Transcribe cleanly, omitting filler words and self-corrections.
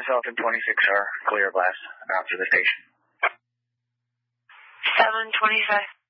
myself and 26 are clear of last route to the station. 725.